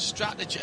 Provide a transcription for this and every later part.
strategy.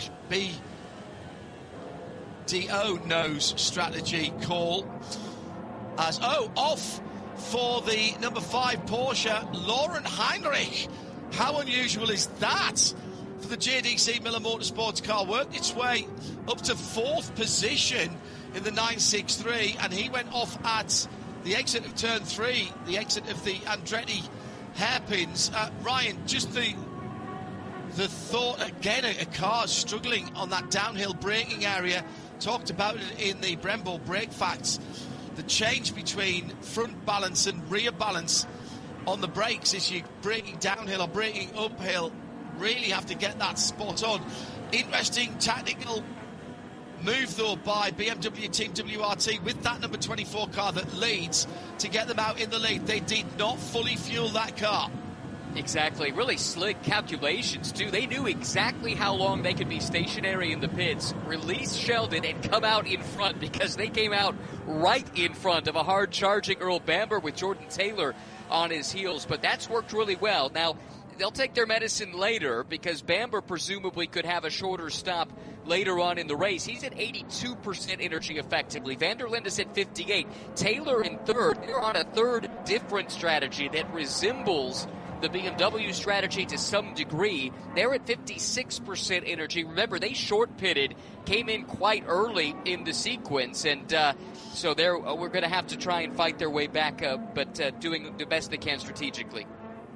BDO knows strategy call as off for the number 5 Porsche, Lauren Heinrich. How unusual is that for the JDC Miller Motorsports car? Worked its way up to 4th position in the 963, and he went off at the exit of turn 3, the exit of the Andretti hairpins. Ryan, just the thought, again, a car struggling on that downhill braking area. Talked about it in the Brembo brake facts. The change between front balance and rear balance on the brakes as you're braking downhill or braking uphill, really have to get that spot on. Interesting tactical move, though, by BMW Team WRT with that number 24 car that leads to get them out in the lead. They did not fully fuel that car. Exactly. Really slick calculations, too. They knew exactly how long they could be stationary in the pits, release Sheldon, and come out in front, because they came out right in front of a hard-charging Earl Bamber with Jordan Taylor on his heels. But that's worked really well. Now, they'll take their medicine later, because Bamber presumably could have a shorter stop later on in the race. He's at 82% energy effectively. Van der Linde is at 58. Taylor in third. They're on a third different strategy that resembles the BMW strategy to some degree. They're at 56% energy. Remember, they short pitted, came in quite early in the sequence, and so we're going to have to try and fight their way back up, but doing the best they can strategically.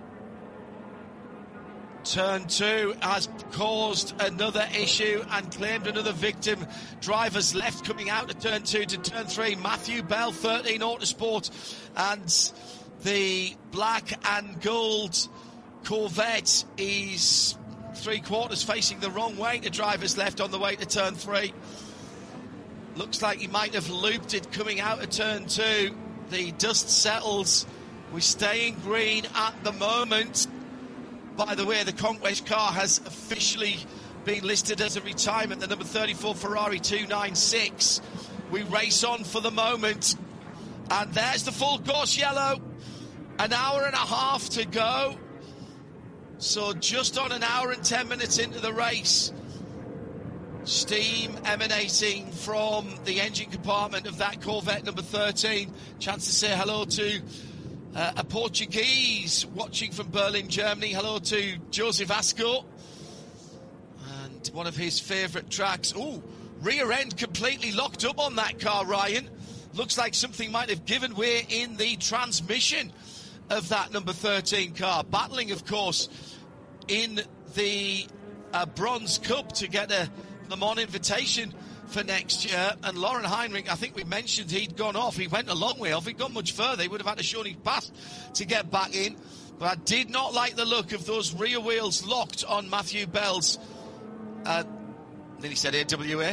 Turn 2 has caused another issue and claimed another victim. Drivers left coming out of turn 2 to turn 3. Matthew Bell, 13 Autosport, and the black and gold Corvette is 3/4 facing the wrong way to drivers left on the way to turn 3. Looks like he might have looped it coming out of turn 2. The dust settles. We're staying green at the moment. By the way, the Conquest car has officially been listed as a retirement, the number 34 Ferrari 296. We race on for the moment. And there's the full course yellow. An hour and a half to go. So just on an hour and 10 minutes into the race. Steam emanating from the engine compartment of that Corvette number 13. Chance to say hello to a Portuguese watching from Berlin, Germany. Hello to Joseph Asco. And one of his favourite tracks. Ooh, rear end completely locked up on that car, Ryan. Looks like something might have given way in the transmission of that number 13 car. Battling, of course, in the Bronze Cup to get a Le Mans invitation for next year. And Lauren Heinrich, I think we mentioned he'd gone off. He went a long way off. He'd gone much further. He would have had to show his pass to get back in. But I did not like the look of those rear wheels locked on Matthew Bell's, nearly said AWA,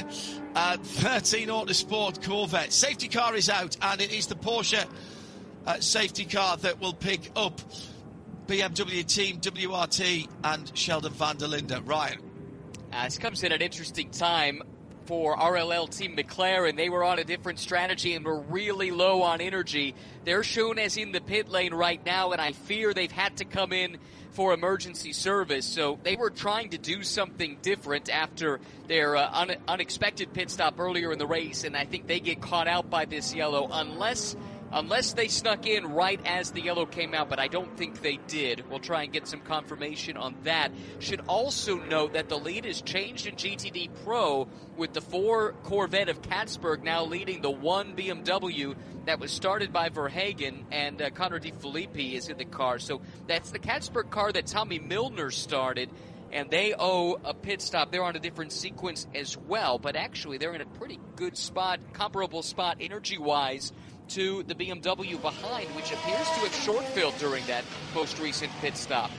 13 Autosport Corvette. Safety car is out, and it is the Porsche safety car that will pick up BMW Team WRT and Sheldon van der Linde. Ryan. This comes in an interesting time for RLL Team McLaren. They were on a different strategy and were really low on energy. They're shown as in the pit lane right now, and I fear they've had to come in for emergency service. So they were trying to do something different after their unexpected pit stop earlier in the race, and I think they get caught out by this yellow unless they snuck in right as the yellow came out, but I don't think they did. We'll try and get some confirmation on that. Should also note that the lead has changed in GTD Pro, with the 4 Corvette of Katzberg now leading the 1 BMW that was started by Verhagen, and Connor De Filippi is in the car. So that's the Katzberg car that Tommy Milner started, and they owe a pit stop. They're on a different sequence as well, but actually they're in a pretty good spot, comparable spot energy-wise to the BMW behind, which appears to have short-filled during that most recent pit stop.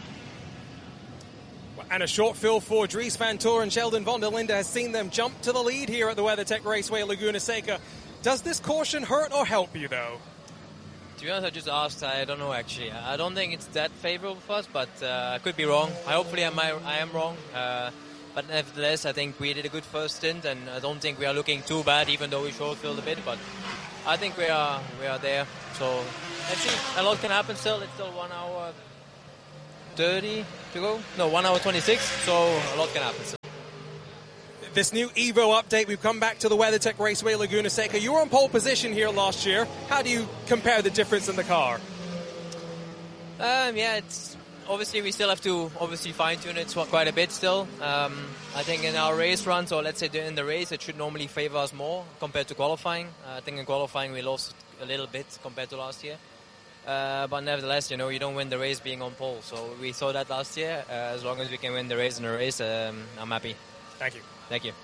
And a short fill for Dries Van Toor, and Sheldon van der Linde has seen them jump to the lead here at the WeatherTech Raceway Laguna Seca. Does this caution hurt or help you, though? To be honest, I just asked. I don't know, actually. I don't think it's that favorable for us, but I could be wrong. Hopefully I am wrong. But nevertheless, I think we did a good first stint, and I don't think we are looking too bad, even though we short-filled a bit. But I think we are there. So let's see. A lot can happen still. It's still 1 hour 30 to go. No, 1 hour 26. So a lot can happen still. This new Evo update, we've come back to the WeatherTech Raceway Laguna Seca. You were on pole position here last year. How do you compare the difference in the car? It's obviously we still have to fine-tune it quite a bit still. I think in our race runs, or let's say in the race, it should normally favor us more compared to qualifying. I think in qualifying we lost a little bit compared to last year. But nevertheless, you don't win the race being on pole. So we saw that last year. As long as we can win the race I'm happy. Thank you. Thank you.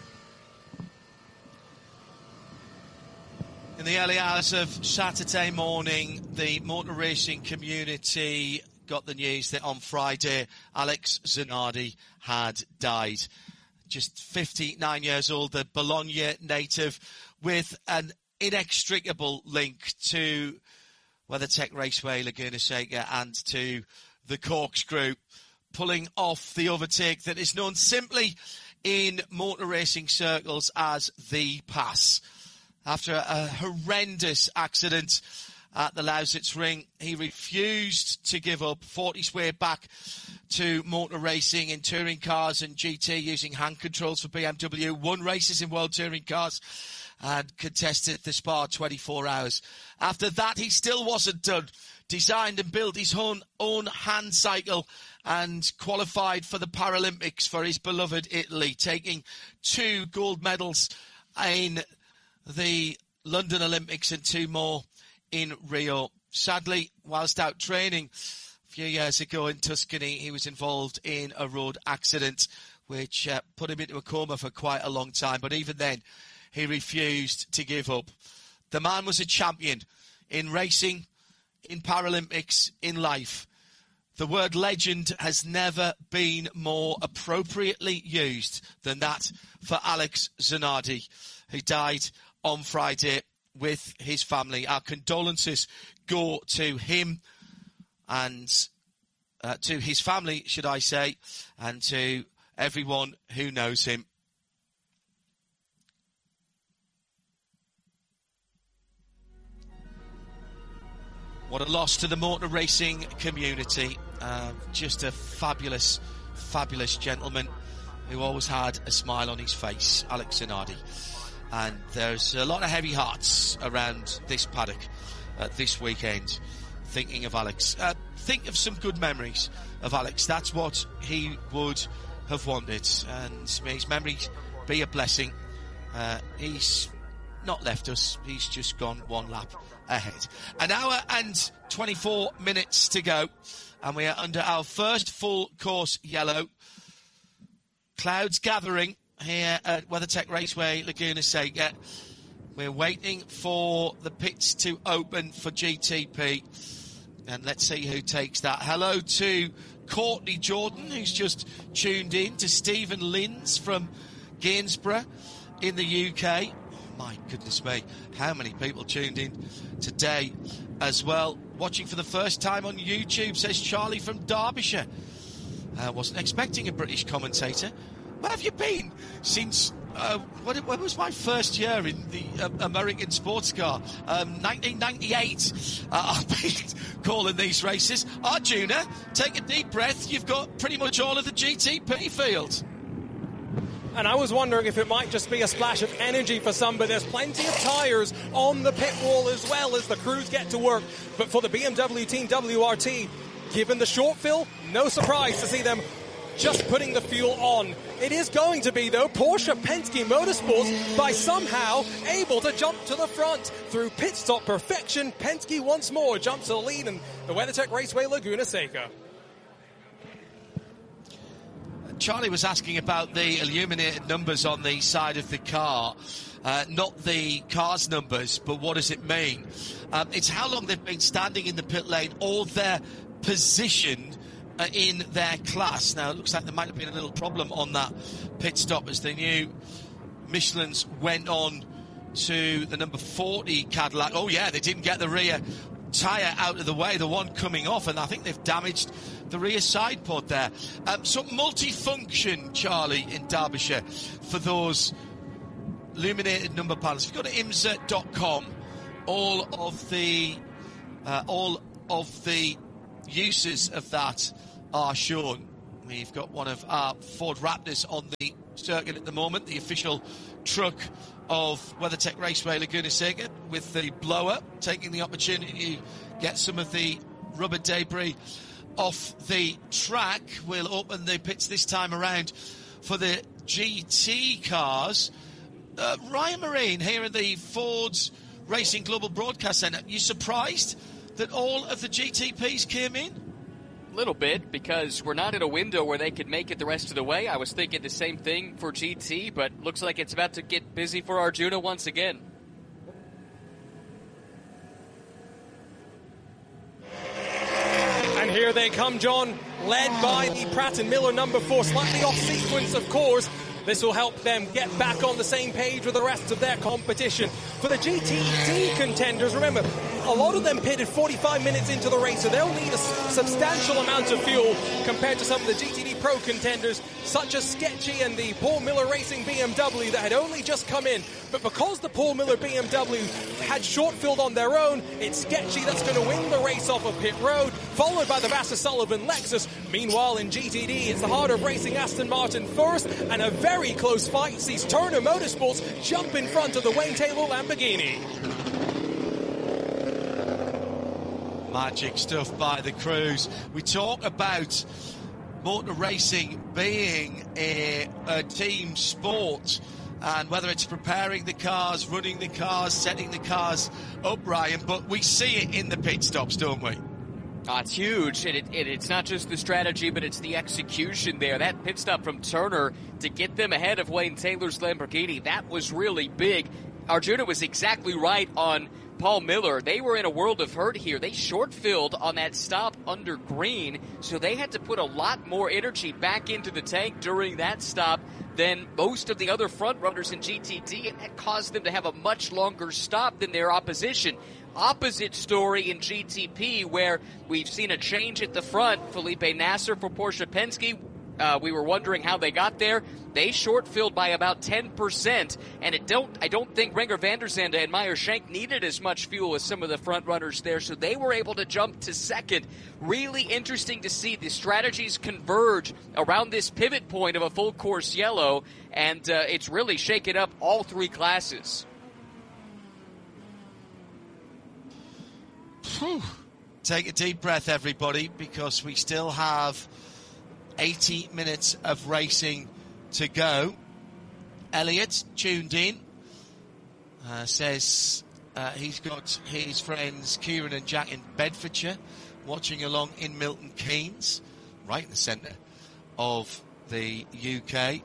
In the early hours of Saturday morning, the motor racing community got the news that on Friday, Alex Zanardi had died. Just 59 years old, the Bologna native, with an inextricable link to WeatherTech Raceway Laguna Seca and to the Corkscrew, pulling off the overtake that is known simply in motor racing circles as the Pass. After a horrendous accident at the Lausitz Ring, he refused to give up, fought his way back to motor racing in touring cars and GT using hand controls for BMW, won races in World Touring Cars and contested the Spa 24 hours. After that, he still wasn't done. Designed and built his own hand cycle and qualified for the Paralympics for his beloved Italy, taking 2 gold medals in the London Olympics and 2 more in Rio. Sadly, whilst out training a few years ago in Tuscany, he was involved in a road accident which put him into a coma for quite a long time. But even then, he refused to give up. The man was a champion in racing, in Paralympics, in life. The word legend has never been more appropriately used than that for Alex Zanardi, who died on Friday with his family. Our condolences go to him and to his family, should I say, and to everyone who knows him. What a loss to the motor racing community. Just a fabulous, fabulous gentleman who always had a smile on his face, Alex Zanardi. And there's a lot of heavy hearts around this paddock this weekend thinking of Alex. Think of some good memories of Alex. That's what he would have wanted. And may his memories be a blessing. He's not left us. He's just gone one lap ahead. An hour and 24 minutes to go. And we are under our first full course yellow. Clouds gathering here at WeatherTech Raceway Laguna Seca. We're waiting for the pits to open for GTP. And let's see who takes that. Hello to Courtney Jordan, who's just tuned in, to Stephen Linds from Gainsborough in the UK. My goodness me, how many people tuned in today as well. Watching for the first time on YouTube, says Charlie from Derbyshire. Wasn't expecting a British commentator. Where have you been since, when was my first year in the American sports car? 1998. I've been calling these races. Arjuna, take a deep breath. You've got pretty much all of the GTP field. And I was wondering if it might just be a splash of energy for some, but there's plenty of tyres on the pit wall as well as the crews get to work. But for the BMW team WRT, given the short fill, no surprise to see them just putting the fuel on. It is going to be, though, Porsche Penske Motorsports by somehow able to jump to the front. Through pit stop perfection, Penske once more jumps to the lead in the WeatherTech Raceway Laguna Seca. Charlie was asking about the illuminated numbers on the side of the car. Not the car's numbers, but what does it mean? It's how long they've been standing in the pit lane or their position in their class. Now, it looks like there might have been a little problem on that pit stop as the new Michelins went on to the number 40 Cadillac. Oh, yeah, they didn't get the rear tyre out of the way, the one coming off, and I think they've damaged the rear side pod there. So multifunction, Charlie, in Derbyshire for those illuminated number panels. If you go to imsa.com, all of the uses of that are shown. We've got one of our Ford Raptors on the circuit at the moment, the official truck of WeatherTech Raceway Laguna Seca, with the blower taking the opportunity to get some of the rubber debris off the track. We'll open the pits this time around for the GT cars. Ryan Marine here in the Ford's Racing Global Broadcast Centre. You surprised that all of the GTPs came in? A little bit, because we're not in a window where they could make it the rest of the way. I was thinking the same thing for GT, but looks like it's about to get busy for Arjuna once again. And here they come, John, led by the Pratt & Miller number 4, slightly off sequence, of course. This will help them get back on the same page with the rest of their competition. For the GTD contenders, remember, a lot of them pitted 45 minutes into the race, so they'll need a substantial amount of fuel compared to some of the GTD Pro contenders, such as Sketchy and the Paul Miller Racing BMW that had only just come in. But because the Paul Miller BMW had short filled on their own, it's Sketchy that's going to win the race off of pit road, followed by the Vassar Sullivan Lexus. Meanwhile, in GTD, it's the Heart of Racing Aston Martin first, and a very close fight sees Turner Motorsports jump in front of the Wayne Taylor Lamborghini. Magic stuff by the crews. We talk about motor racing being a team sport, and whether it's preparing the cars, running the cars, setting the cars up, Ryan, but we see it in the pit stops, don't we? It's huge, and it's not just the strategy, but it's the execution there. That pit stop from Turner to get them ahead of Wayne Taylor's Lamborghini, that was really big. Arjuna was exactly right on Paul Miller. They were in a world of hurt here. They short-filled on that stop under green, so they had to put a lot more energy back into the tank during that stop than most of the other front runners in GTD, and that caused them to have a much longer stop than their opposition. Opposite story in GTP, where we've seen a change at the front. Felipe Nasser for Porsche Penske. We were wondering how they got there. They short-filled by about 10%, and I don't think Renger van der Zande and Meyer Shank needed as much fuel as some of the front runners there, so they were able to jump to second. Really interesting to see the strategies converge around this pivot point of a full course yellow, and it's really shaken up all three classes. Whew. Take a deep breath, everybody, because we still have 80 minutes of racing to go. Elliot tuned in, says he's got his friends Kieran and Jack in Bedfordshire watching along in Milton Keynes, right in the centre of the UK.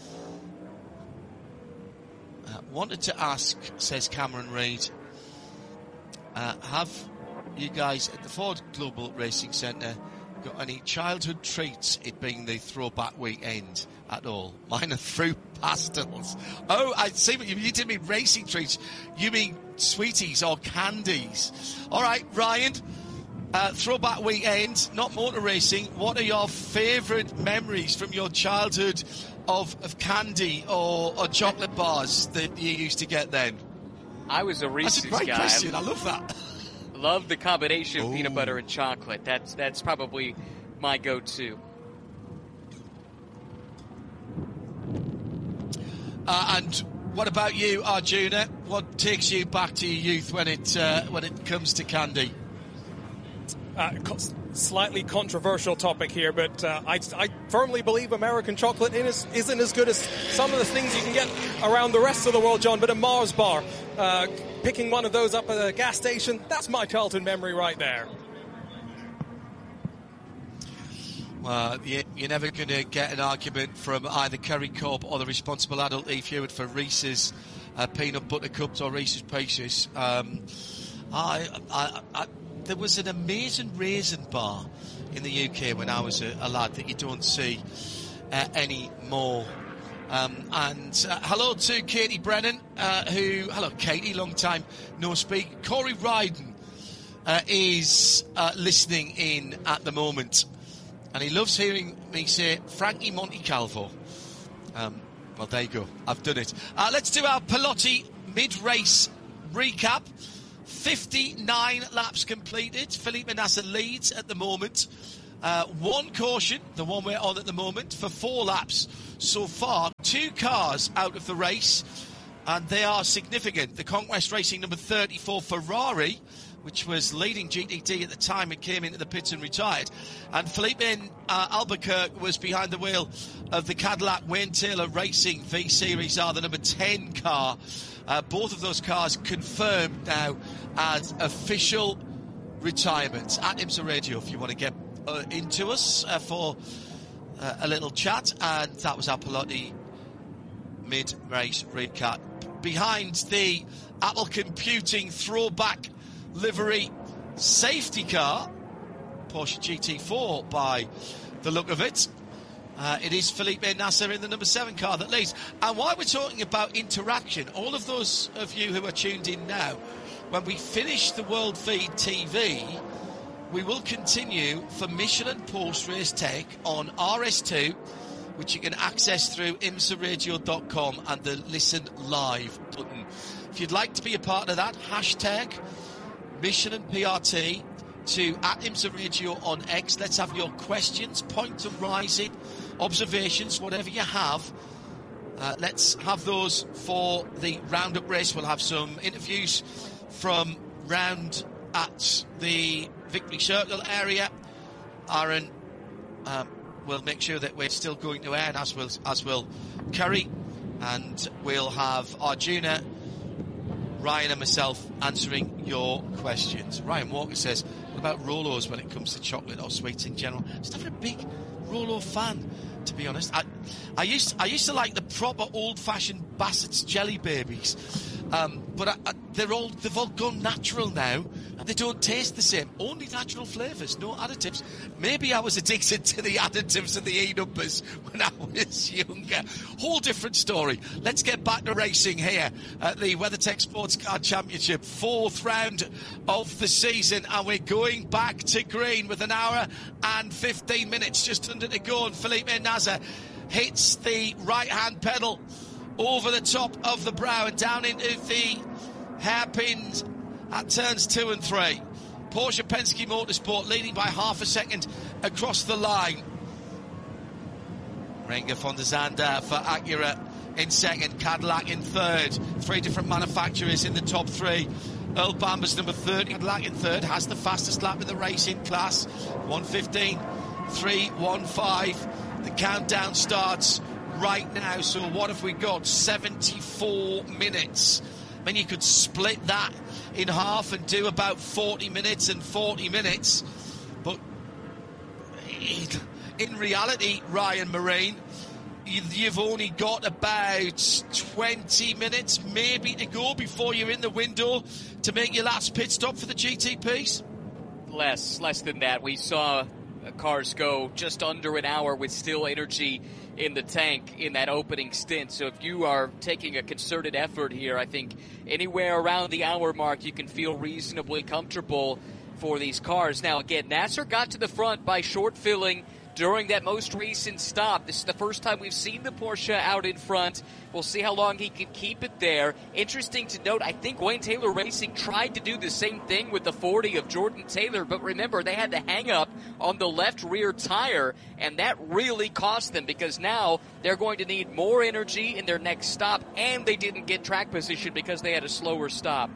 Wanted to ask, says Cameron Reid, have you guys at the Ford Global Racing Centre got any childhood treats, it being the throwback weekend at all? Mine are fruit pastels. Oh, I see what you didn't mean racing treats. You mean sweeties or candies. All right, Ryan, throwback weekend, not motor racing. What are your favourite memories from your childhood of candy or chocolate bars that you used to get then? I was a Reese's guy. That's a great question. I love that. Love the combination of peanut butter and chocolate. That's probably my go-to. And what about you, Arjuna? What takes you back to your youth when it comes to candy? Slightly controversial topic here, but I firmly believe American chocolate isn't as good as some of the things you can get around the rest of the world, John. But a Mars bar, picking one of those up at a gas station, that's my childhood memory right there. Well, you're never going to get an argument from either Kerry Cobb or the responsible adult Eve Hewitt for Reese's peanut butter cups or Reese's Pieces. There was an amazing raisin bar in the UK when I was a lad that you don't see anymore. And hello to Katie Brennan, hello Katie, long time no speak. Corey Ryden is listening in at the moment, and he loves hearing me say Frankie Montecalvo. Well, there you go, I've done it. Let's do our Pelotti mid-race recap. 59 laps completed. Felipe Nasser leads at the moment. One caution, the one we're on at the moment, for 4 laps so far. 2 cars out of the race, and they are significant. The Conquest Racing number 34 Ferrari, which was leading GTD at the time it came into the pits and retired. And Felipe Albuquerque was behind the wheel of the Cadillac Wayne Taylor Racing V-Series R, the number 10 car. Both of those cars confirmed now as official retirements. At IMSA Radio, if you want to get into us for a little chat. And that was our Pelotti mid-race recap. Behind the Apple Computing throwback livery safety car, Porsche GT4 by the look of it, it is Felipe Nasr in the number 7 car that leads. And while we're talking about interaction, all of those of you who are tuned in now, when we finish the World Feed TV, we will continue for Michelin post-race tech on RS2, which you can access through imsaradio.com and the Listen Live button. If you'd like to be a part of that, hashtag Michelin PRT to at IMSA Radio on X. Let's have your questions, points of rising, observations, whatever you have. Let's have those for the roundup race. We'll have some interviews from round at the Victory Circle area. Aaron will make sure that we're still going to air, as will Curry, and we'll have Arjuna, Ryan and myself answering your questions. Ryan Walker says, what about Rolos when it comes to chocolate or sweets in general? I'm just never a big Rolo fan, to be honest. I used to like the proper old-fashioned Bassett's Jelly Babies, but they've all gone natural now, and they don't taste the same. Only natural flavours, no additives. Maybe I was addicted to the additives and the E-numbers when I was younger. Whole different story. Let's get back to racing here at the WeatherTech Sports Car Championship, 4th round of the season, and we're going back to green with 1 hour and 15 minutes just under to go, and Felipe Nasr hits the right-hand pedal over the top of the brow and down into the hairpins at turns 2 and 3. Porsche Penske Motorsport leading by half a second across the line. Renger von der Zande for Acura in second, Cadillac in third. 3 different manufacturers in the top 3. Earl Bamber's number 30, Cadillac in third, has the fastest lap in the racing class, 1:15.315. The countdown starts right now, so what have we got? 74 minutes. I mean, you could split that in half and do about 40 minutes and 40 minutes, but in reality, Ryan Marine, you've only got about 20 minutes maybe to go before you're in the window to make your last pit stop for the GTPs. Less than that. We saw cars go just under an hour with still energy in the tank in that opening stint. So if you are taking a concerted effort here, I think anywhere around the hour mark you can feel reasonably comfortable for these cars. Now again, Nasr got to the front by short filling during that most recent stop. This is the first time we've seen the Porsche out in front. We'll see how long he can keep it there. Interesting to note, I think Wayne Taylor Racing tried to do the same thing with the 40 of Jordan Taylor, but remember, they had the hang-up on the left rear tire, and that really cost them because now they're going to need more energy in their next stop, and they didn't get track position because they had a slower stop.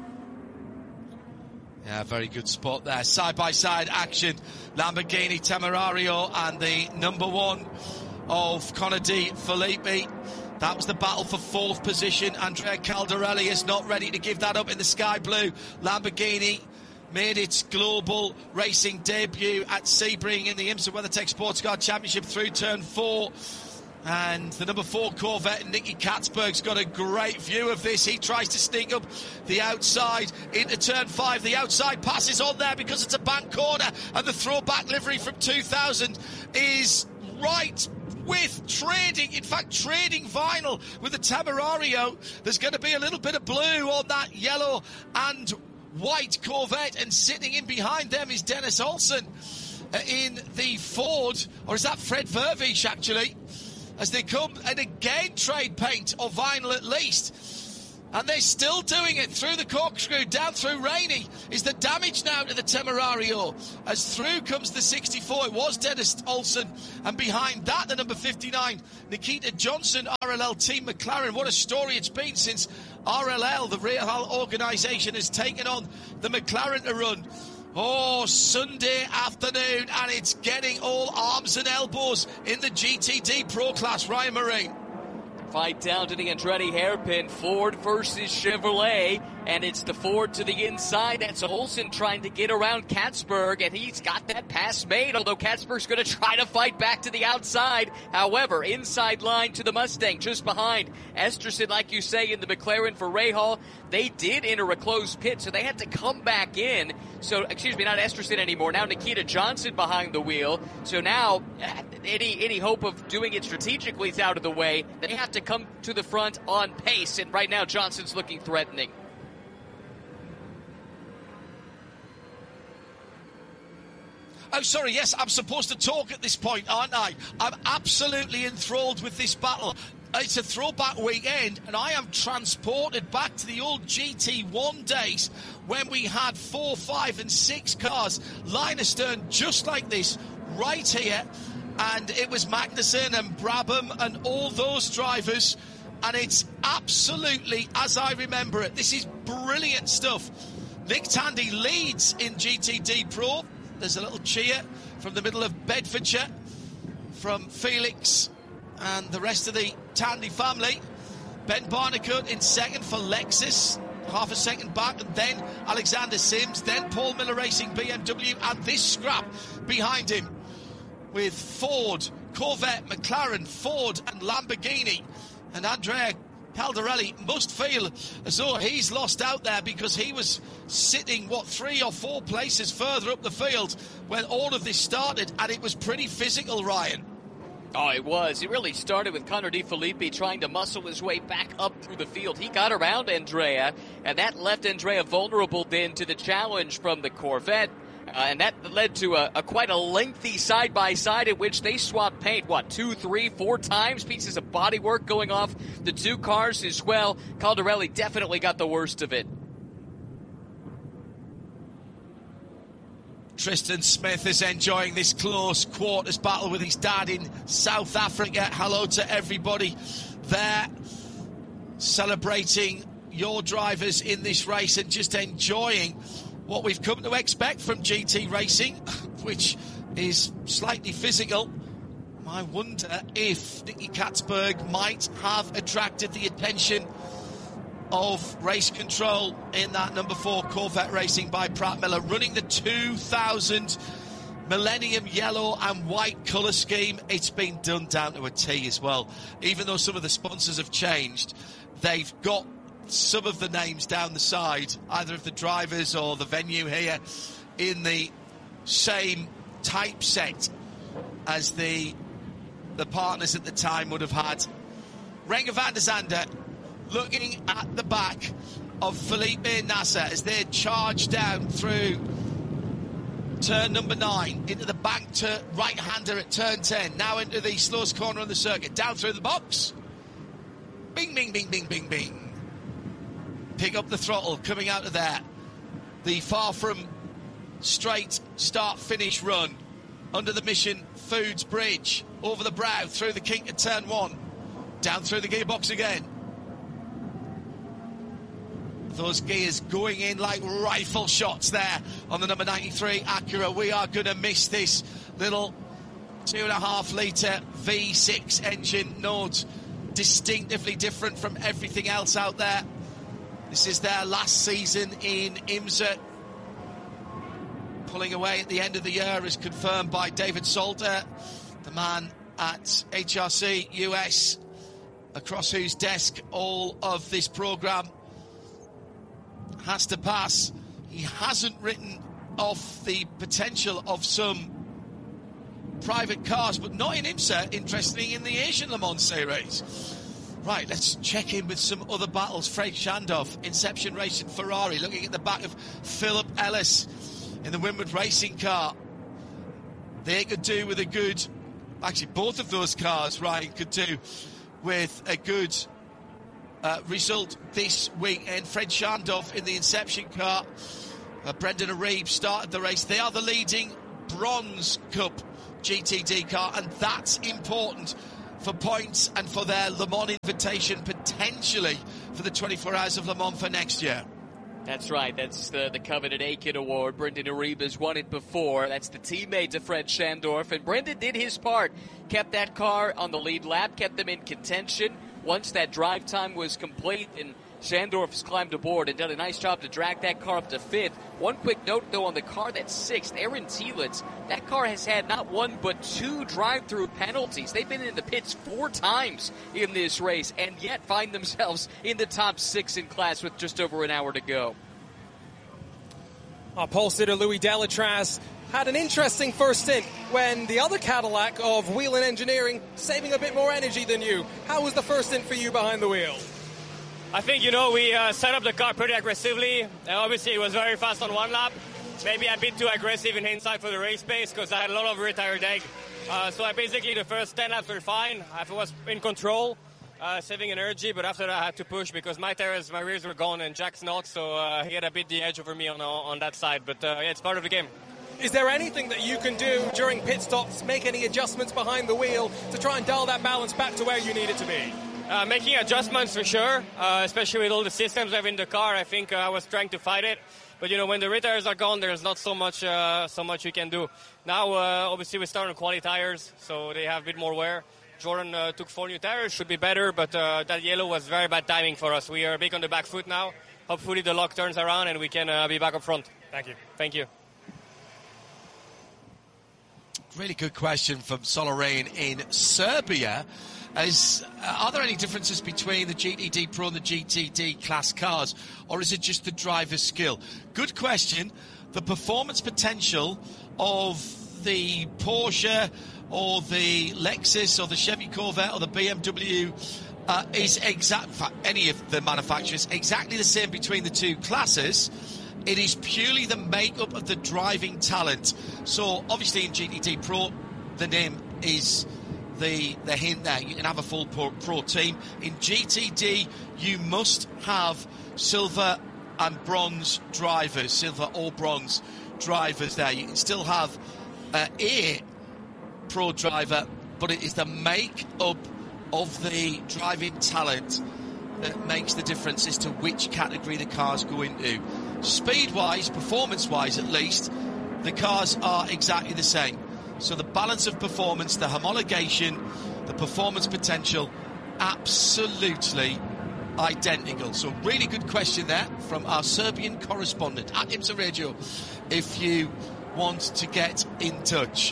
Yeah, very good spot there. Side-by-side action. Lamborghini Temerario and the number 1 of Conor D. Filippi. That was the battle for 4th position. Andrea Caldarelli is not ready to give that up in the sky blue. Lamborghini made its global racing debut at Sebring in the IMSA WeatherTech Sports Car Championship through turn 4. And the number 4 Corvette, Nicky Katzberg's got a great view of this. He tries to sneak up the outside into turn 5. The outside pass is on there because it's a bank corner, and the throwback livery from 2000 is right with trading. In fact, trading vinyl with the Temerario. There's going to be a little bit of blue on that yellow and white Corvette, and sitting in behind them is Dennis Olsen in the Ford, or is that Fred Vervish actually? As they come and again trade paint or vinyl at least. And they're still doing it through the corkscrew, down through Rainey. Is the damage now to the Temerario? As through comes the 64. It was Dennis Olsen. And behind that, the number 59, Nikita Johnson, RLL Team McLaren. What a story it's been since RLL, the Rahal organisation, has taken on the McLaren to run. Oh, Sunday afternoon, and it's getting all arms and elbows in the GTD Pro Class. Ryan Marine. Fight down to the Andretti hairpin. Ford versus Chevrolet. And it's the Ford to the inside. That's Olsen trying to get around Katzberg. And he's got that pass made. Although Katzberg's going to try to fight back to the outside. However, inside line to the Mustang just behind. Esterson, like you say, in the McLaren for Rahal. They did enter a closed pit, so they had to come back in. So, excuse me, not Esterson anymore. Now Nikita Johnson behind the wheel. So now any hope of doing it strategically is out of the way. They have to come to the front on pace. And right now Johnson's looking threatening. Oh, sorry, yes, I'm supposed to talk at this point, aren't I? I'm absolutely enthralled with this battle. It's a throwback weekend, and I am transported back to the old GT1 days when we had 4, 5 and 6 cars line astern just like this right here, and it was Magnussen and Brabham and all those drivers, and it's absolutely as I remember it. This is brilliant stuff. Nick Tandy leads in GTD Pro. There's a little cheer from the middle of Bedfordshire from Felix and the rest of the Tandy family. Ben Barnicoat in second for Lexus, half a second back, and then Alexander Sims, then Paul Miller Racing BMW, and this scrap behind him with Ford, Corvette, McLaren, Ford and Lamborghini. And Andrea Caldarelli must feel as though he's lost out there because he was sitting, 3 or 4 places further up the field when all of this started, and it was pretty physical, Ryan. Oh, it was. It really started with Connor DeFilippi trying to muscle his way back up through the field. He got around Andrea, and that left Andrea vulnerable then to the challenge from the Corvette. And that led to a quite a lengthy side-by-side in which they swapped paint, 2, 3, 4 times, pieces of bodywork going off the 2 cars as well. Caldarelli definitely got the worst of it. Tristan Smith is enjoying this close quarters battle with his dad in South Africa. Hello to everybody there, celebrating your drivers in this race and just enjoying what we've come to expect from GT racing, which is slightly physical. I wonder if Nicky Katzberg might have attracted the attention of race control in that number 4 Corvette Racing by Pratt Miller, running the 2000 Millennium yellow and white colour scheme. It's been done down to a T as well. Even though some of the sponsors have changed, they've got some of the names down the side, either of the drivers or the venue here, in the same typeset as the partners at the time would have had. Renger van der Zande looking at the back of Felipe Nasser as they charge down through turn number 9 into the bank to right-hander at turn 10, now into the slowest corner on the circuit, down through the box. Bing, bing, bing, bing, bing, bing. Pick up the throttle coming out of there. The far from straight start-finish run under the Mission Foods Bridge, over the brow, through the kink at turn 1, down through the gearbox again. Those gears going in like rifle shots there on the number 93 Acura. We are going to miss this little 2.5 litre V6 engine. Note distinctively different from everything else out there. This is their last season in IMSA. Pulling away at the end of the year is confirmed by David Salter, the man at HRC US, across whose desk all of this programme has to pass. He hasn't written off the potential of some private cars, but not in IMSA, interestingly, in the Asian Le Mans Series. Right, let's check in with some other battles. Fred Shandov, Inception Racing Ferrari, looking at the back of Philip Ellis in the Winward Racing car. They could do with a good, actually both of those cars, Ryan, could do with a good result this week. And Fred Schandorf in the Inception car. Brendan Arieb started the race. They are the leading Bronze Cup GTD car, and that's important for points and for their Le Mans invitation, potentially for the 24 Hours of Le Mans for next year. That's right. That's the coveted Aiken Award. Brendan Arieb has won it before. That's the teammate to Fred Schandorf. And Brendan did his part. Kept that car on the lead lap, kept them in contention. Once that drive time was complete and Schandorf has climbed aboard and done a nice job to drag that car up to 5th. One quick note, though, on the car that's 6th, Aaron Thielitz, that car has had not 1 but 2 drive-through penalties. They've been in the pits 4 times in this race and yet find themselves in the top 6 in class with just over an hour to go. Our pole sitter Louis Delatraz had an interesting first stint when the other Cadillac of Whelen Engineering saving a bit more energy than you. How was the first stint for you behind the wheel? I think, we set up the car pretty aggressively. Obviously, it was very fast on one lap. Maybe a bit too aggressive in hindsight for the race pace because I had a lot of retired egg. So the first 10 laps were fine. I was in control, saving energy, but after that I had to push because my rears were gone and Jack's not, so he had a bit the edge over me on that side. But it's part of the game. Is there anything that you can do during pit stops, make any adjustments behind the wheel to try and dial that balance back to where you need it to be? Making adjustments for sure, especially with all the systems I have in the car. I think I was trying to fight it. But, when the retires are gone, there's not so much you can do. Now, obviously, we start on quality tires, so they have a bit more wear. Jordan took 4 new tires, should be better, but that yellow was very bad timing for us. We are big on the back foot now. Hopefully the lock turns around and we can be back up front. Thank you. Thank you. Really good question from Solarain in Serbia. Are there any differences between the GTD Pro and the GTD class cars, or is it just the driver's skill? Good question. The performance potential of the Porsche or the Lexus or the Chevy Corvette or the BMW is any of the manufacturers exactly the same between the two classes. It is purely the makeup of the driving talent. So obviously in GTD Pro, the name is the hint there. You can have a full pro team. In GTD, you must have silver and bronze drivers, silver or bronze drivers there. You can still have a pro driver, but it is the make-up of the driving talent that makes the difference as to which category the cars go into. Speed-wise, performance-wise at least, the cars are exactly the same. So the balance of performance, the homologation, the performance potential, absolutely identical. So really good question there from our Serbian correspondent at IMSA Radio if you want to get in touch.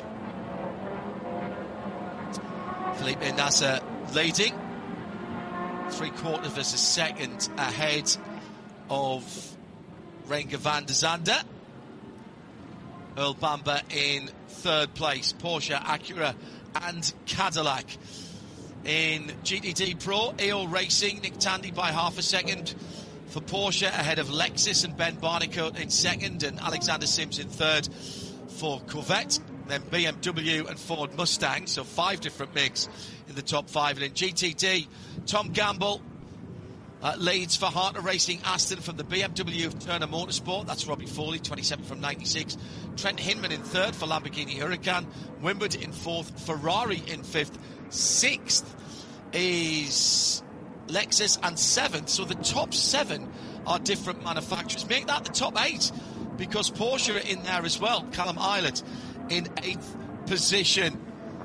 Felipe Nasser leading 3/4 of a second ahead of Renger van der Zande. Earl Bamber in 3rd place. Porsche, Acura and Cadillac. In GTD Pro, AO Racing, Nick Tandy by half a second for Porsche, ahead of Lexus and Ben Barnicoat in 2nd, and Alexander Sims in 3rd for Corvette. Then BMW and Ford Mustang, so 5 different makes in the top 5. And in GTD, Tom Gamble leads for Hartner Racing Aston from the BMW of Turner Motorsport. That's Robbie Foley, 27 from 96. Trent Hinman in 3rd for Lamborghini Huracan. Wimwood in 4th. Ferrari in 5th. 6th is Lexus and 7th. So the top 7 are different manufacturers. Make that the top 8 because Porsche are in there as well. Callum Eilert in 8th position.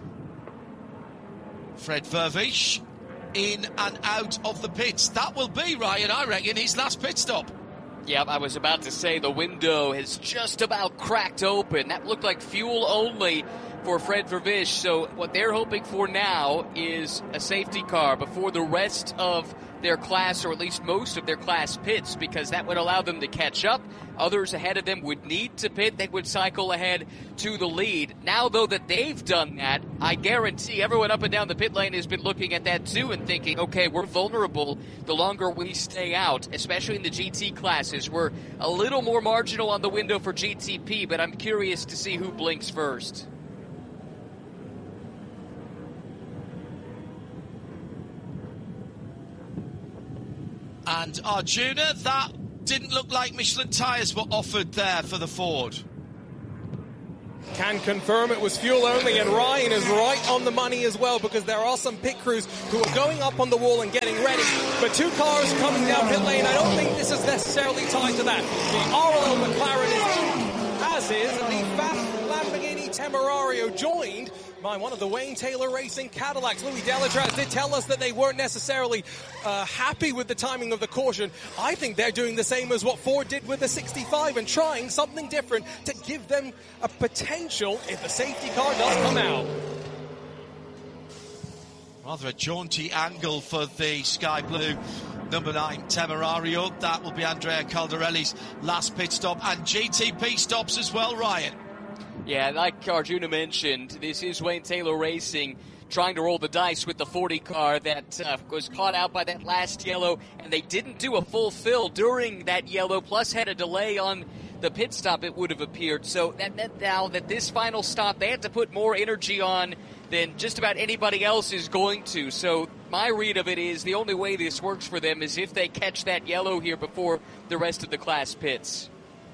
Fred Vervisch in and out of the pits. That will be, Ryan, I reckon, his last pit stop. Yep, I was about to say the window has just about cracked open. That looked like fuel only for Fred Vervisch. So what they're hoping for now is a safety car before the rest of their class, or at least most of their class, pits, because that would allow them to catch up. Others ahead of them would need to pit. They would cycle ahead to the lead. Now, though, that they've done that, I guarantee everyone up and down the pit lane has been looking at that too and thinking, okay, we're vulnerable the longer we stay out, especially in the GT classes. We're a little more marginal on the window for GTP, but I'm curious to see who blinks first. And Arjuna, that didn't look like Michelin tyres were offered there for the Ford. Can confirm it was fuel only, and Ryan is right on the money as well, because there are some pit crews who are going up on the wall and getting ready. But two cars coming down pit lane, I don't think this is necessarily tied to that. The RLL McLaren is in, as is the fast Lamborghini Temerario, joined by one of the Wayne Taylor Racing Cadillacs. Louis Delatraz did tell us that they weren't necessarily happy with the timing of the caution. I think they're doing the same as what Ford did with the 65 and trying something different to give them a potential if the safety car does come out. Rather a jaunty angle for the Sky Blue number 9 Temerario. That will be Andrea Caldarelli's last pit stop, and GTP stops as well, Ryan. Yeah, like Arjuna mentioned, this is Wayne Taylor Racing trying to roll the dice with the 40 car that was caught out by that last yellow, and they didn't do a full fill during that yellow, plus had a delay on the pit stop, it would have appeared. So that now that this final stop, they had to put more energy on than just about anybody else is going to. So my read of it is the only way this works for them is if they catch that yellow here before the rest of the class pits.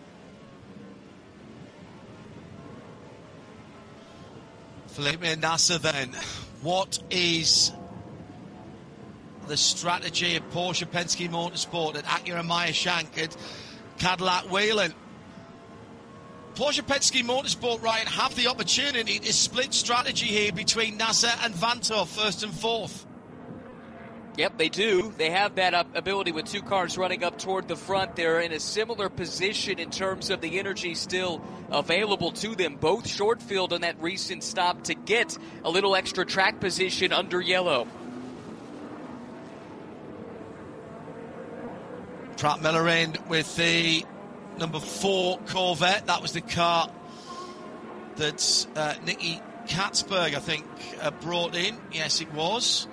Felipe Nasser then, what is the strategy of Porsche Penske Motorsport at Acura Meyer Shank at Cadillac Whelen? Porsche Penske Motorsport, Ryan, have the opportunity to split strategy here between Nasser and Vanthof, first and fourth. Yep, they do. They have that ability with two cars running up toward the front. They're in a similar position in terms of the energy still available to them. Both short filled on that recent stop to get a little extra track position under yellow. Pratt Miller in with the number 4 Corvette. That was the car that Nicky Katzberg, I think, brought in. Yes, it was.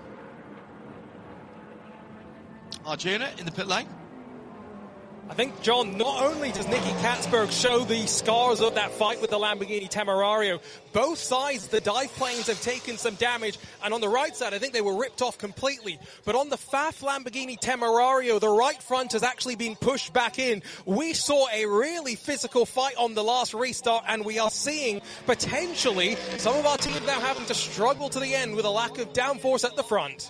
Arjuna in the pit lane. I think, John, not only does Nicky Katzberg show the scars of that fight with the Lamborghini Temerario, both sides, the dive planes have taken some damage, and on the right side, I think they were ripped off completely. But on the Pfaff Lamborghini Temerario, the right front has actually been pushed back in. We saw a really physical fight on the last restart, and we are seeing potentially some of our teams now having to struggle to the end with a lack of downforce at the front.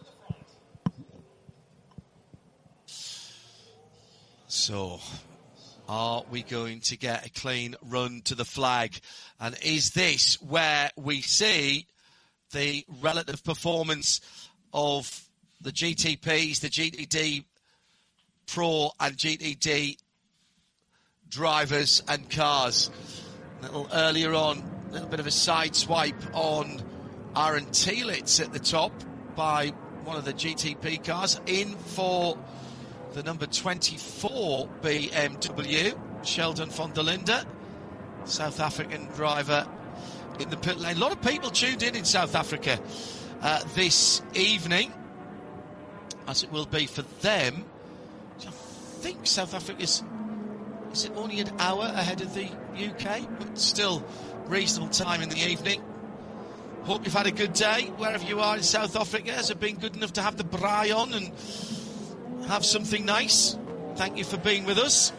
So, are we going to get a clean run to the flag? And is this where we see the relative performance of the GTPs, the GTD Pro and GTD drivers and cars? A little earlier on, a little bit of a side swipe on Aaron Telitz at the top by one of the GTP cars, in for the number 24 BMW, Sheldon von der Linde, South African driver in the pit lane. A lot of people tuned in South Africa this evening, as it will be for them. I think South Africa's, is it only an hour ahead of the UK? But still reasonable time in the evening. Hope you've had a good day wherever you are in South Africa. Has it been good enough to have the braai on and have something nice? Thank you for being with us.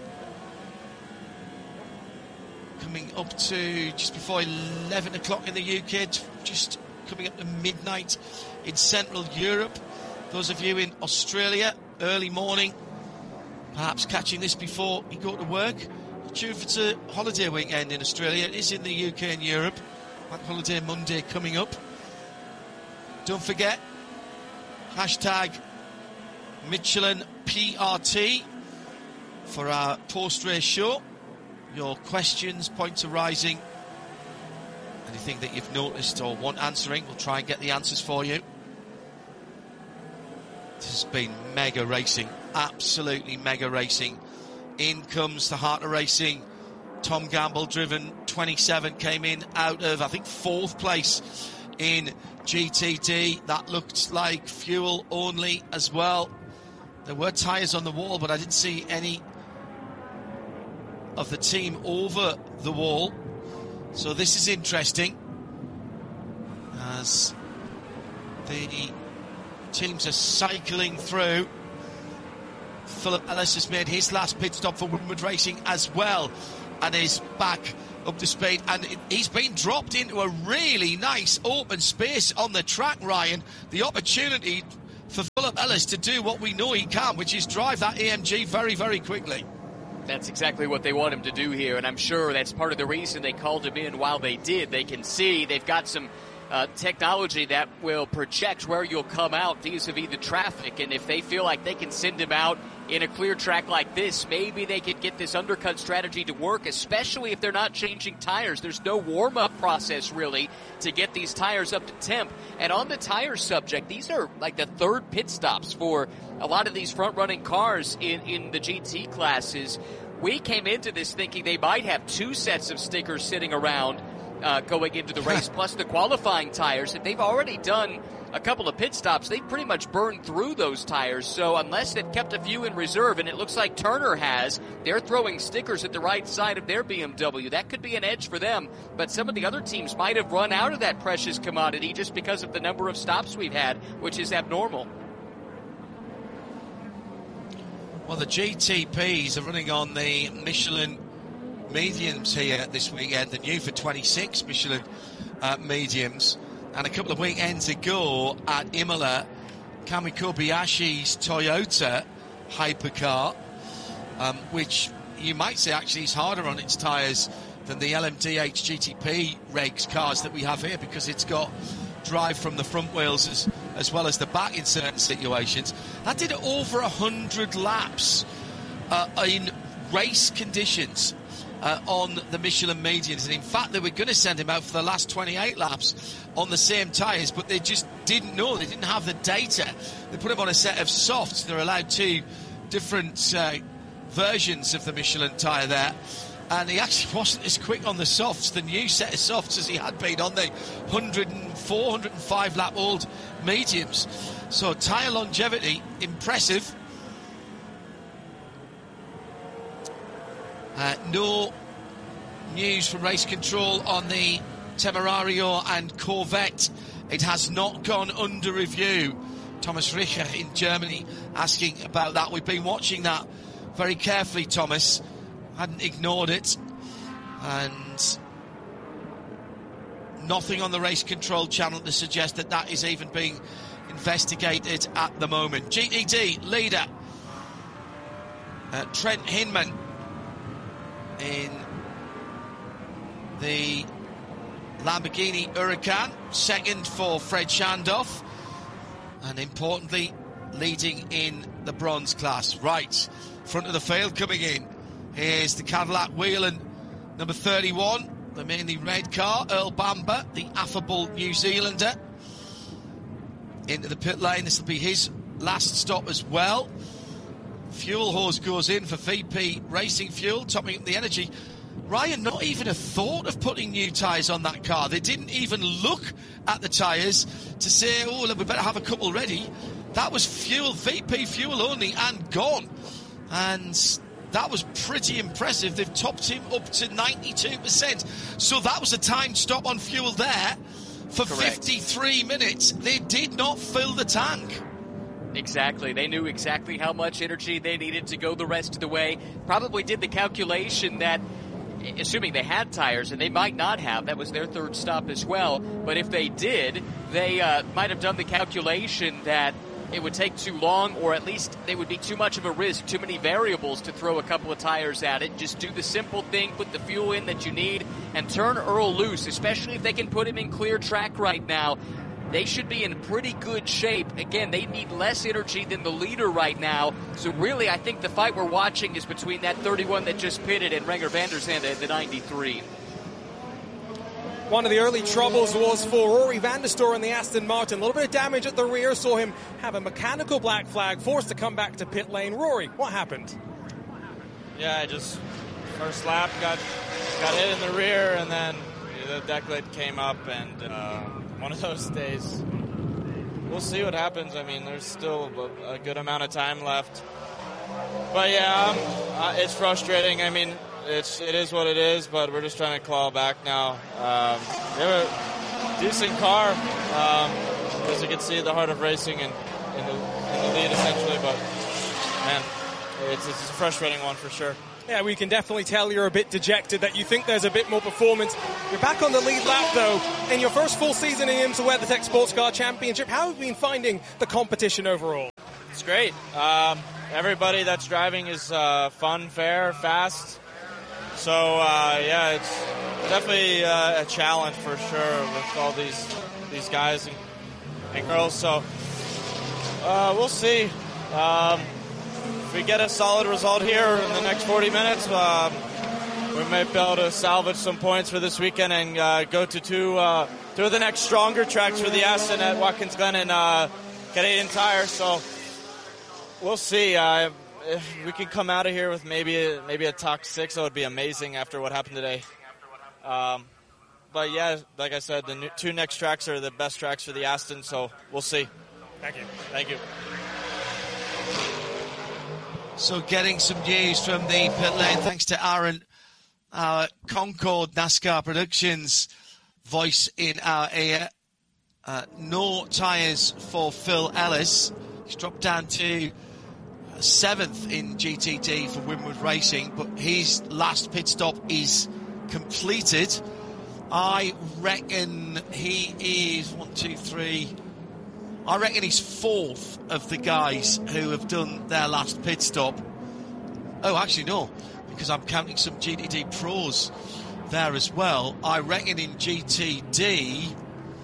Coming up to just before 11 o'clock in the UK, just coming up to midnight in Central Europe. Those of you in Australia, early morning, perhaps catching this before you go to work. Not sure if it's a holiday weekend in Australia. It is in the UK and Europe. Bank holiday Monday coming up. Don't forget, hashtag Michelin PRT for our post-race show. Your questions, points arising, anything that you've noticed or want answering, we'll try and get the answers for you. This has been mega racing, absolutely mega racing. In comes the heart of racing. Tom Gamble, driven 27, came in out of, I think, 4th place in GTD. That looked like fuel only as well. There were tyres on the wall, but I didn't see any of the team over the wall. So this is interesting, as the teams are cycling through Philip Ellis has made his last pit stop for Winward Racing as well and is back up to speed, and he's been dropped into a really nice open space on the track, Ryan. The opportunity for Philip Ellis to do what we know he can, which is drive that AMG very, very quickly. That's exactly what they want him to do here, and I'm sure that's part of the reason they called him in while they did. They can see they've got some technology that will project where you'll come out vis-a-vis the traffic, and if they feel like they can send him out in a clear track like this, maybe they could get this undercut strategy to work, especially if they're not changing tires. There's no warm-up process, really, to get these tires up to temp. And on the tire subject, these are like the third pit stops for a lot of these front-running cars in the GT classes. We came into this thinking they might have 2 sets of stickers sitting around going into the race, plus the qualifying tires. If they've already done a couple of pit stops, they've pretty much burned through those tires. So unless they've kept a few in reserve, and it looks like Turner has, they're throwing stickers at the right side of their BMW. That could be an edge for them, but some of the other teams might have run out of that precious commodity just because of the number of stops we've had, which is abnormal. Well, the GTPs are running on the Michelin mediums here this weekend, the new for 26 Michelin mediums, and a couple of weekends ago at Imola, Kami Kobayashi's Toyota hypercar, which you might say actually is harder on its tyres than the LMDH GTP regs cars that we have here, because it's got drive from the front wheels as well as the back in certain situations. That did over 100 laps in race conditions on the Michelin mediums, and in fact they were going to send him out for the last 28 laps on the same tyres, but they just didn't know, they didn't have the data. They put him on a set of softs. They're allowed 2 different versions of the Michelin tyre there, and he actually wasn't as quick on the softs, the new set of softs, as he had been on the 104, 105 lap old mediums. So tyre longevity, impressive. No news from race control on the Temerario and Corvette. It has not gone under review. Thomas Richer in Germany asking about that. We've been watching that very carefully, Thomas. Hadn't ignored it. And nothing on the race control channel to suggest that that is even being investigated at the moment. GTD leader Trent Hinman in the Lamborghini Huracan, second for Fred Shandoff, and importantly leading in the bronze class. Right, front of the field coming in, here's the Cadillac Whelen number 31, the mainly red car, Earl Bamber, the affable New Zealander, into the pit lane. This will be his last stop as well. Fuel hose goes in for VP Racing Fuel, topping up the energy. Ryan, not even a thought of putting new tyres on that car. They didn't even look at the tyres to say, oh, look, we better have a couple ready. That was fuel, VP fuel only, and gone. And that was pretty impressive. They've topped him up to 92%. So that was a timed stop on fuel there for Correct. 53 minutes. They did not fill the tank. Exactly. They knew exactly how much energy they needed to go the rest of the way. Probably did the calculation that, assuming they had tires, and they might not have, that was their third stop as well, but if they did, they might have done the calculation that it would take too long, or at least they would be too much of a risk, too many variables to throw a couple of tires at it. Just do the simple thing, put the fuel in that you need, and turn Earl loose, especially if they can put him in clear track right now. They should be in pretty good shape. Again, they need less energy than the leader right now. So really, I think the fight we're watching is between that 31 that just pitted and Renger van der Zande at the 93. One of the early troubles was for Rory van der Stor in the Aston Martin. A little bit of damage at the rear, saw him have a mechanical black flag, forced to come back to pit lane. Rory, what happened? Yeah, just first lap got hit in the rear, and then the deck lid came up, and one of those days. We'll see what happens. I mean, there's still a good amount of time left. But yeah, it's frustrating. I mean, it is what it is, but we're just trying to claw back now. They were a decent car, as you can see, the heart of racing and in the lead essentially. But man, it's a frustrating one for sure. Yeah, we can definitely tell you're a bit dejected, that you think there's a bit more performance. You're back on the lead lap, though, in your first full season in IMSA WeatherTech Sports Car Championship. How have you been finding the competition overall? It's great. Everybody that's driving is fun, fair, fast. So, yeah, it's definitely a challenge for sure with all these guys and girls. So, we'll see. If we get a solid result here in the next 40 minutes, we may be able to salvage some points for this weekend and go to two of the next stronger tracks for the Aston at Watkins Glen and Canadian Tire. So we'll see. If we can come out of here with maybe a top 6, that would be amazing after what happened today. But yeah, like I said, the two next tracks are the best tracks for the Aston, so we'll see. Thank you. Thank you. So getting some news from the pit lane, thanks to Aaron, our Concord NASCAR Productions voice in our ear. No tyres for Phil Ellis. He's dropped down to 7th in GTD for Winwood Racing, but his last pit stop is completed. I reckon he is 1, 2, 3. I reckon he's 4th of the guys who have done their last pit stop. Oh, actually, no, because I'm counting some GTD pros there as well. I reckon in GTD,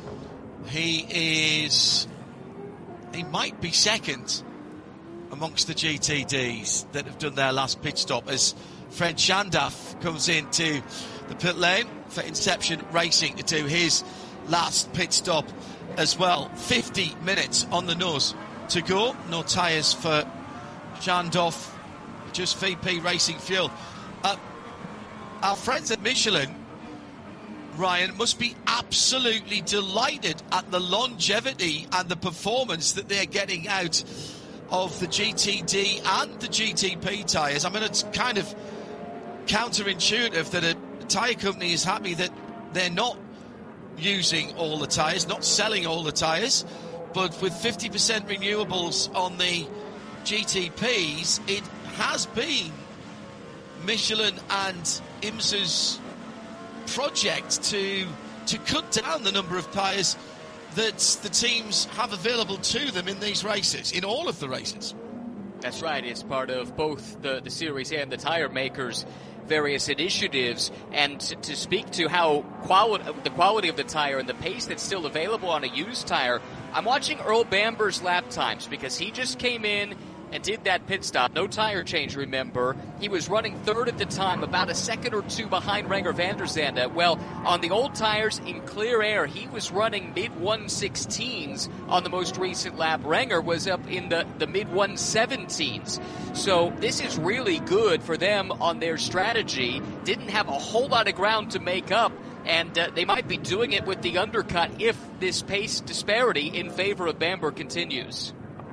he might be 2nd amongst the GTDs that have done their last pit stop, as Fred Shandaf comes into the pit lane for Inception Racing to do his last pit stop as well. 50 minutes on the nose to go. No tyres for Shandaf, just VP Racing Fuel. Our friends at Michelin, Ryan, must be absolutely delighted at the longevity and the performance that they're getting out of the GTD and the GTP tyres. I mean, it's kind of counterintuitive that a tyre company is happy that they're not using all the tyres, not selling all the tyres, but with 50% renewables on the GTPs, it has been Michelin and IMSA's project to cut down the number of tyres that the teams have available to them in these races, in all of the races. That's right. It's part of both the series and the tire makers' various initiatives. And to speak to how the quality of the tire and the pace that's still available on a used tire, I'm watching Earl Bamber's lap times because he just came in and did that pit stop. No tire change, remember. He was running 3rd at the time, about a second or 2 behind Renger van der Zande. Well, on the old tires in clear air, he was running mid-116s on the most recent lap. Renger was up in the mid-117s. So this is really good for them on their strategy. Didn't have a whole lot of ground to make up, and they might be doing it with the undercut if this pace disparity in favor of Bamber continues.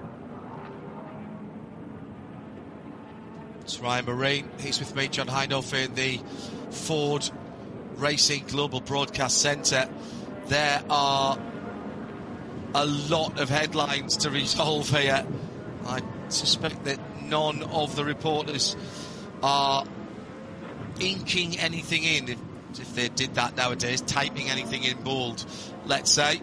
It's Ryan Marine. He's with me, John Hindhaugh, in the Ford Racing Global Broadcast Centre. There are a lot of headlines to resolve here. I suspect that none of the reporters are inking anything in, if they did that nowadays, typing anything in bold, let's say.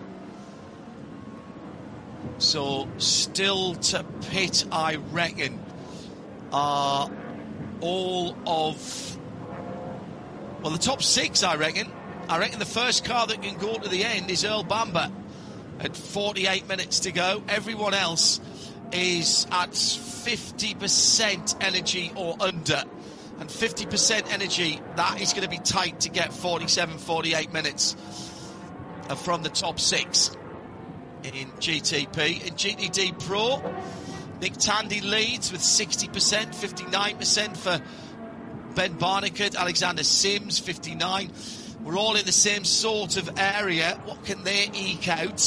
So still to pit, I reckon, are all of, well, the top 6, I reckon. I reckon the first car that can go to the end is Earl Bamber at 48 minutes to go. Everyone else is at 50% energy or under. And 50% energy, that is going to be tight to get 47, 48 minutes from the top 6 in GTP. In GTD Pro, Nick Tandy leads with 60%, 59% for Ben Barnicott, Alexander Sims, 59. We're all in the same sort of area. What can they eke out?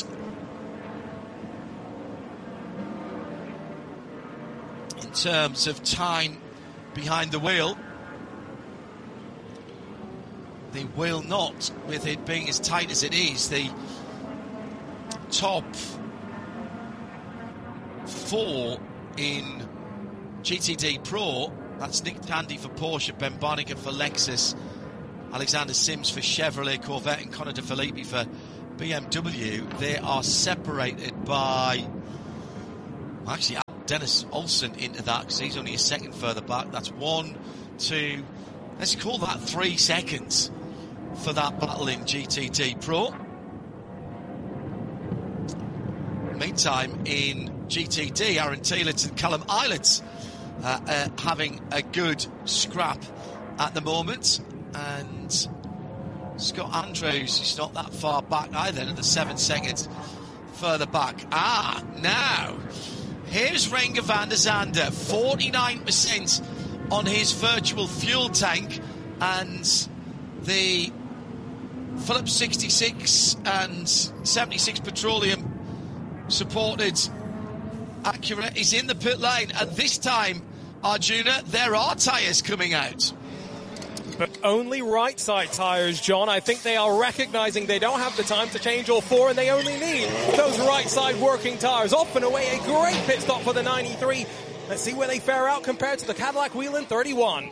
In terms of time behind the wheel, they will not, with it being as tight as it is. The top 4 in GTD Pro, that's Nick Tandy for Porsche, Ben Barniger for Lexus, Alexander Sims for Chevrolet, Corvette, and Conor De Filippi for BMW. They are separated by, well, actually, Dennis Olsen into that because he's only a second further back. That's 1, 2, let's call that 3 seconds for that battle in GTD Pro. Meantime, in GTD, Aaron Telitz and Callum Eilert having a good scrap at the moment. And Scott Andrews is not that far back either, another 7 seconds further back. Now, here's Renger van der Zande, 49% on his virtual fuel tank, and the Phillips 66 and 76 Petroleum supported Acura is in the pit lane, and this time, Arjuna, there are tyres coming out. But only right side tyres, John. I think they are recognising they don't have the time to change all 4, and they only need those right side working tyres. Off and away, a great pit stop for the 93. Let's see where they fare out compared to the Cadillac Whelen 31.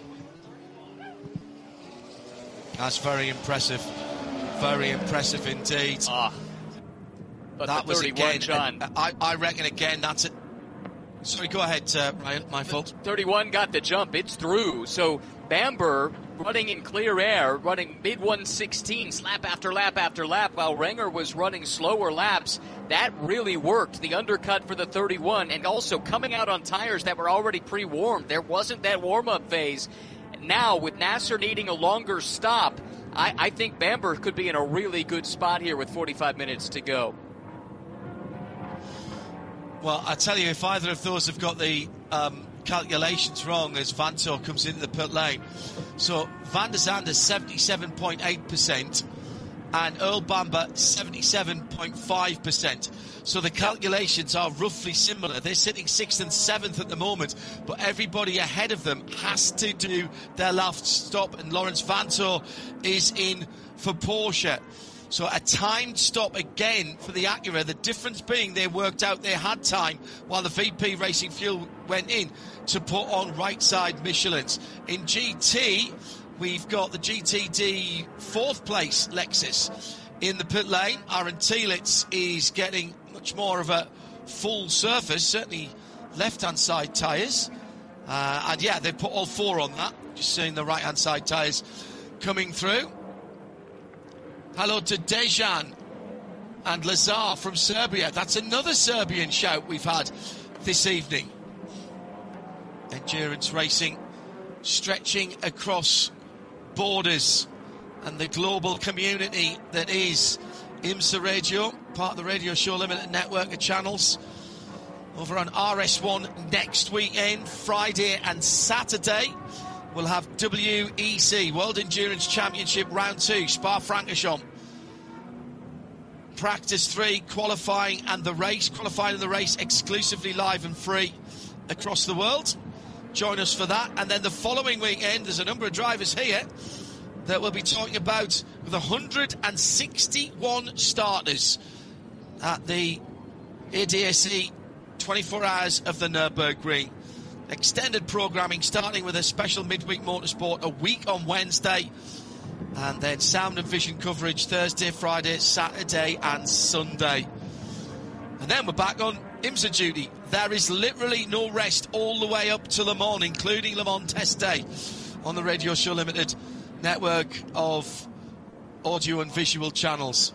That's very impressive. Very impressive indeed. But that the 31, was again, John. I reckon again that's it. Sorry, go ahead, Ryan, my fault. 31 got the jump. It's through. So Bamber running in clear air, running mid-116s lap after lap after lap, while Renger was running slower laps. That really worked, the undercut for the 31, and also coming out on tires that were already pre-warmed. There wasn't that warm-up phase. Now, with Nasser needing a longer stop, I think Bamber could be in a really good spot here with 45 minutes to go. Well, I tell you, if either of those have got the calculations wrong as Vanthoor comes into the pit lane. So Van der Zande 77.8% and Earl Bamber 77.5%. So the calculations are roughly similar. They're sitting 6th and 7th at the moment, but everybody ahead of them has to do their last stop, and Lawrence Vanthoor is in for Porsche. So a timed stop again for the Acura. The difference being they worked out they had time while the VP Racing Fuel went in to put on right side Michelins. In GT, we've got the GTD 4th place Lexus in the pit lane. Aaron Telitz is getting much more of a full surface, certainly left-hand side tyres. And yeah, they put all 4 on that. Just seeing the right-hand side tyres coming through. Hello to Dejan and Lazar from Serbia. That's another Serbian shout we've had this evening. Endurance racing stretching across borders and the global community that is IMSA Radio, part of the Radio Show Limited network of channels. Over on RS1 next weekend, Friday and Saturday. We'll have WEC, World Endurance Championship Round 2, Spa-Francorchamps. Practice 3, qualifying and the race. Qualifying and the race exclusively live and free across the world. Join us for that. And then the following weekend, there's a number of drivers here that we'll be talking about with 161 starters at the ADAC 24 Hours of the Nürburgring. Extended programming starting with a special midweek motorsport a week on Wednesday, and then sound and vision coverage Thursday, Friday, Saturday and Sunday. And then we're back on IMSA duty. There is literally no rest all the way up to Le Mans, including Le Mans Test Day on the Radio Show Limited network of audio and visual channels.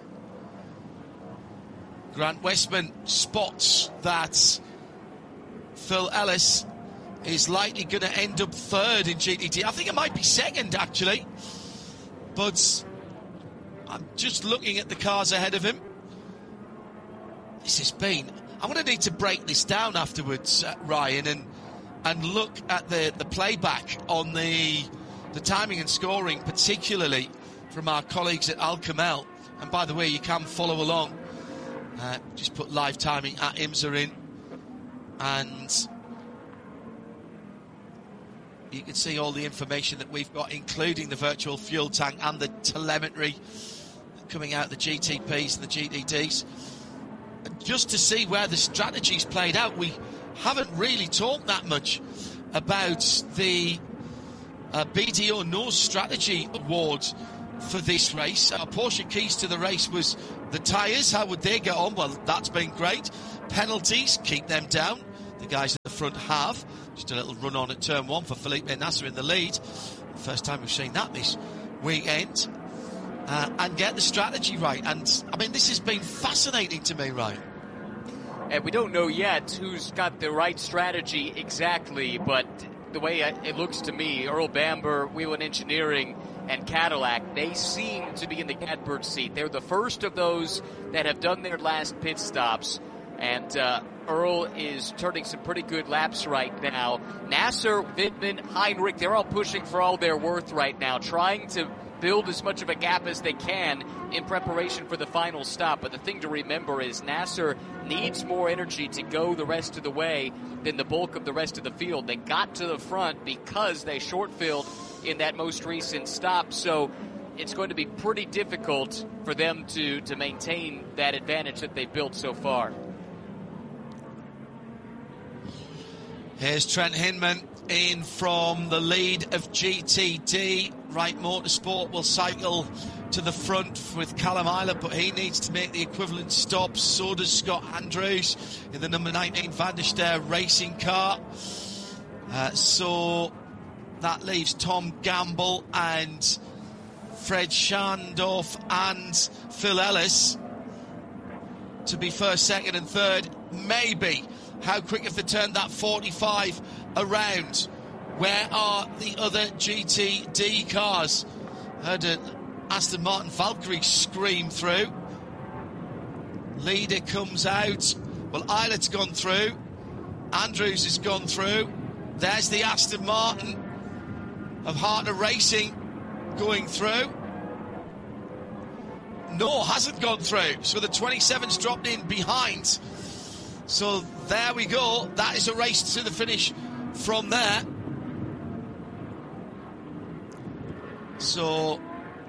Grant Westman spots that Phil Ellis is likely going to end up 3rd in GTD. I think it might be 2nd, actually. But I'm just looking at the cars ahead of him. This has been... I'm going to need to break this down afterwards, Ryan, and look at the playback on the timing and scoring, particularly from our colleagues at Al Kamel. And by the way, you can follow along. Just put live timing at IMSA in. And you can see all the information that we've got, including the virtual fuel tank and the telemetry coming out, the GTPs and the GTDs. And just to see where the strategy's played out, we haven't really talked that much about the BDO Nose Strategy Award for this race. Our Porsche keys to the race was the tyres. How would they get on? Well, that's been great. Penalties, keep them down. The guys at the front have. Just a little run on at turn 1 for Felipe Nasser in the lead. First time we've seen that this weekend. And get the strategy right. And, I mean, this has been fascinating to me, Ryan. And we don't know yet who's got the right strategy exactly, but the way it looks to me, Earl Bamber, Whelen Engineering, and Cadillac, they seem to be in the catbird seat. They're the first of those that have done their last pit stops, and Earl is turning some pretty good laps right now. Nasser, Wittmann, Heinrich, they're all pushing for all their worth right now, trying to build as much of a gap as they can in preparation for the final stop. But the thing to remember is Nasser needs more energy to go the rest of the way than the bulk of the rest of the field. They got to the front because they short-filled in that most recent stop. So it's going to be pretty difficult for them to maintain that advantage that they've built so far. Here's Trent Hinman in from the lead of GTD. Wright Motorsport will cycle to the front with Callum Eilert, but he needs to make the equivalent stops. So does Scott Andrews in the number 19 Van der Ster racing car. So that leaves Tom Gamble and Fred Schandorf and Phil Ellis to be first, second and third. Maybe. How quick have they turned that 45 around? Where are the other GTD cars? Heard an Aston Martin Valkyrie scream through. Leader comes out. Well, Eilert's gone through. Andrews has gone through. There's the Aston Martin of Hartner Racing going through. No, hasn't gone through. So the 27's dropped in behind. So there we go. That is a race to the finish from there. So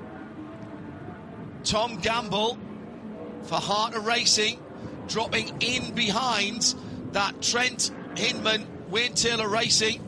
Tom Gamble for Hartner Racing dropping in behind that Trent Hinman, Wayne Taylor Racing.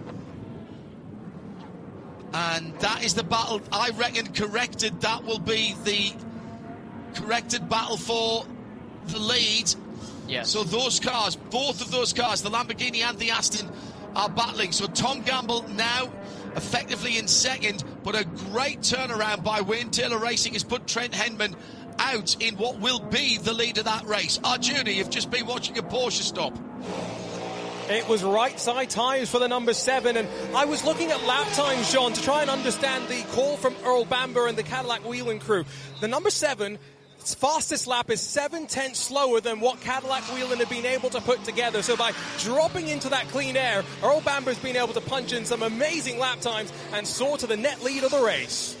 And that is the battle, I reckon, corrected. That will be the corrected battle for the lead. Yes. So those cars, both of those cars, the Lamborghini and the Aston, are battling. So Tom Gamble now effectively in second, but a great turnaround by Wayne Taylor Racing has put Trent Hinman out in what will be the lead of that race. Arjuna, you've just been watching a Porsche stop. It was right side tyres for the number 7, and I was looking at lap times, John, to try and understand the call from Earl Bamber and the Cadillac Whelan crew. The number 7, its fastest lap is 7/10 slower than what Cadillac Whelan had been able to put together. So by dropping into that clean air, Earl Bamber's been able to punch in some amazing lap times and soar to the net lead of the race.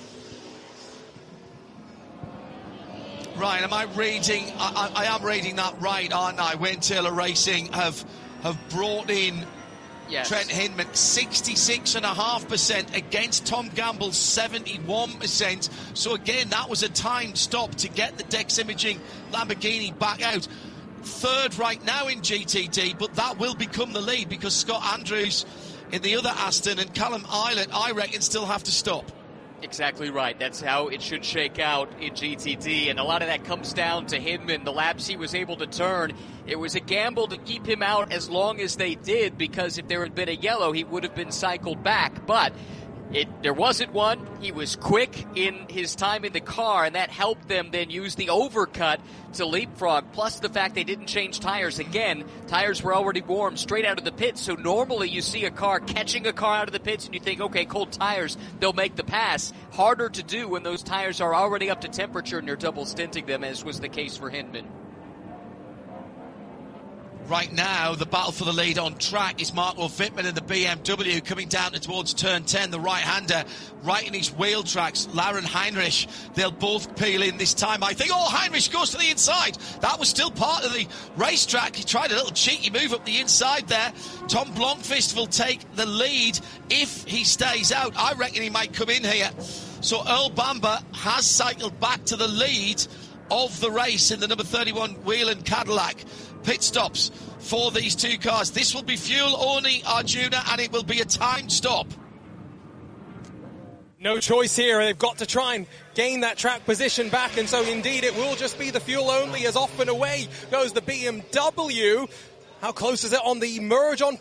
Ryan, am I reading? I am reading that right, aren't I? Wayne Taylor Racing have brought in Trent Hinman 66.5% against Tom Gamble's 71%. So again, that was a timed stop to get the Dex Imaging Lamborghini back out. Third right now in GTD, but that will become the lead because Scott Andrews in the other Aston and Callum Eilert, I reckon, still have to stop. Exactly right. That's how it should shake out in GTD. And a lot of that comes down to Hinman, the laps he was able to turn. It was a gamble to keep him out as long as they did, because if there had been a yellow, he would have been cycled back. But there wasn't one. He was quick in his time in the car, and that helped them then use the overcut to leapfrog, plus the fact they didn't change tires. Again, tires were already warm straight out of the pits, so normally you see a car catching a car out of the pits and you think, okay, cold tires, they'll make the pass. Harder to do when those tires are already up to temperature and you're double stinting them, as was the case for Hinman. Right now, the battle for the lead on track is Marco Wittmann in the BMW coming down towards turn 10, the right-hander, right in his wheel tracks. Lauren Heinrich, they'll both peel in this time. I think, Heinrich goes to the inside. That was still part of the racetrack. He tried a little cheeky move up the inside there. Tom Blomqvist will take the lead if he stays out. I reckon he might come in here. So Earl Bamber has cycled back to the lead of the race in the number 31 Whelen Cadillac. Pit stops for these two cars. This will be fuel only, Arjuna, and it will be a timed stop. No choice here. They've got to try and gain that track position back, and so indeed it will just be the fuel only, as off and away goes the BMW. How close is it on the merge on